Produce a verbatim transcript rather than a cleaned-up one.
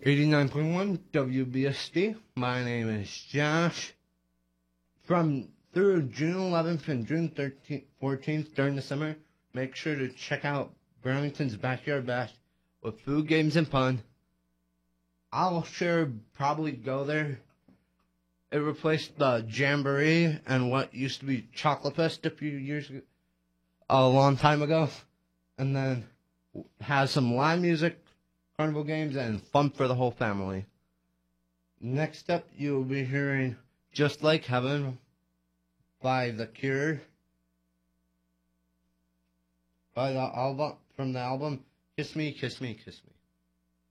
eighty-nine point one W B S D. My name is Josh. From through June eleventh and June thirteenth, fourteenth during the summer, make sure to check out Burlington's Backyard Bash with food, games, and fun. I'll sure probably go there. It replaced the Jamboree and what used to be Chocolate Fest a few years ago, a long time ago. And then has some live music, carnival games, and fun for the whole family. Next up, you'll be hearing Just Like Heaven by The Cure. By the album, from the album Kiss Me, Kiss Me, Kiss Me.